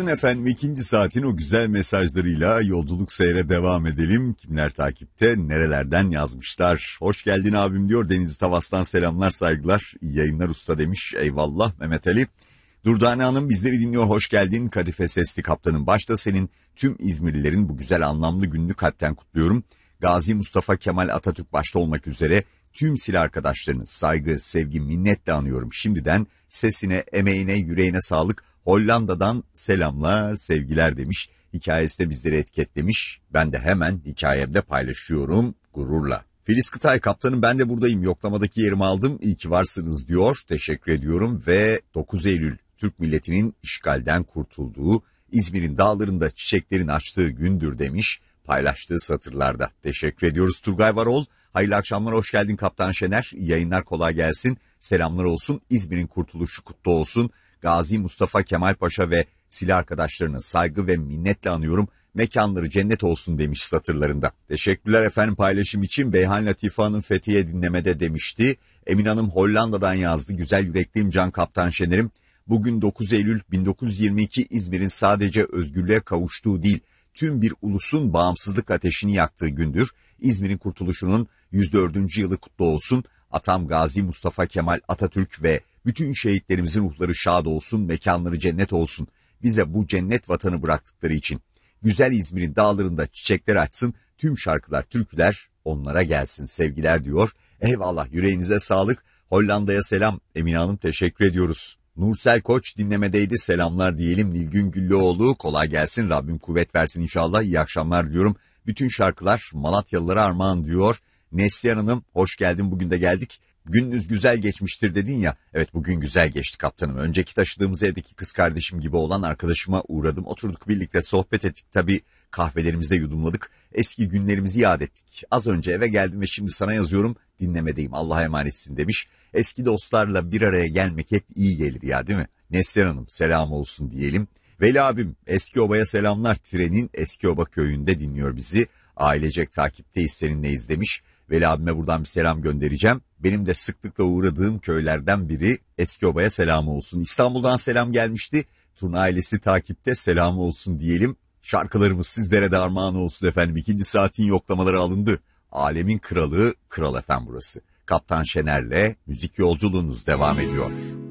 Efendim ikinci saatin o güzel mesajlarıyla yolculuk seyre devam edelim. Kimler takipte, nerelerden yazmışlar. Hoş geldin abim diyor. Deniz Tavas'tan selamlar, saygılar. İyi yayınlar usta demiş. Eyvallah Mehmet Ali. Durdane Hanım bizleri dinliyor. Hoş geldin. Kadife Sesli Kaptanın başta senin tüm İzmirlilerin bu güzel anlamlı gününü kalpten kutluyorum. Gazi Mustafa Kemal Atatürk başta olmak üzere tüm silah arkadaşlarını saygı, sevgi, minnetle anıyorum. Şimdiden sesine, emeğine, yüreğine sağlık. Hollanda'dan selamlar, sevgiler demiş. Hikayesi de bizleri etiketlemiş. Ben de hemen hikayemde paylaşıyorum gururla. Filiz Kıtay, kaptanım ben de buradayım. Yoklamadaki yerimi aldım. İyi ki varsınız diyor. Teşekkür ediyorum ve 9 Eylül Türk milletinin işgalden kurtulduğu, İzmir'in dağlarında çiçeklerin açtığı gündür demiş. Paylaştığı satırlarda. Teşekkür ediyoruz Turgay Varol. Hayırlı akşamlar, hoş geldin Kaptan Şener. İyi yayınlar, kolay gelsin. Selamlar olsun. İzmir'in kurtuluşu kutlu olsun. Gazi Mustafa Kemal Paşa ve silah arkadaşlarını saygı ve minnetle anıyorum. Mekanları cennet olsun demiş satırlarında. Teşekkürler efendim paylaşım için. Beyhan Latife Hanım Fethiye dinlemede demişti. Emin Hanım Hollanda'dan yazdı. Güzel yürekliyim Can Kaptan Şener'im. Bugün 9 Eylül 1922 İzmir'in sadece özgürlüğe kavuştuğu değil, tüm bir ulusun bağımsızlık ateşini yaktığı gündür. İzmir'in kurtuluşunun 104. yılı kutlu olsun. Atam Gazi Mustafa Kemal Atatürk ve bütün şehitlerimizin ruhları şad olsun, mekanları cennet olsun. Bize bu cennet vatanı bıraktıkları için. Güzel İzmir'in dağlarında çiçekler açsın, tüm şarkılar, türküler onlara gelsin sevgiler diyor. Eyvallah, yüreğinize sağlık. Hollanda'ya selam. Emine Hanım teşekkür ediyoruz. Nursel Koç dinlemedeydi, selamlar diyelim. Nilgün Güllüoğlu kolay gelsin, Rabbim kuvvet versin inşallah, iyi akşamlar diliyorum. Bütün şarkılar Malatyalılara armağan diyor. Neslihan Hanım hoş geldin, bugün de geldik. Gününüz güzel geçmiştir dedin ya. Evet, bugün güzel geçti kaptanım. Önceki taşıdığımız evdeki kız kardeşim gibi olan arkadaşıma uğradım. Oturduk birlikte sohbet ettik. Tabii kahvelerimizi de yudumladık. Eski günlerimizi yad ettik. Az önce eve geldim ve şimdi sana yazıyorum. Dinlemedeyim, Allah'a emanetsin demiş. Eski dostlarla bir araya gelmek hep iyi gelir ya, değil mi? Neslihan Hanım selam olsun diyelim. Veli abim Eskioba'ya selamlar. Trenin Eskioba köyünde dinliyor bizi. Ailecek takipteyiz seninleyiz demiş. Veli abime buradan bir selam göndereceğim. Benim de sıklıkla uğradığım köylerden biri, Eskioba'ya selamı olsun. İstanbul'dan selam gelmişti. Turna ailesi takipte, selamı olsun diyelim. Şarkılarımız sizlere de armağan olsun efendim. İkinci saatin yoklamaları alındı. Alemin kralı, Kral FM burası. Kaptan Şener'le müzik yolculuğunuz devam ediyor.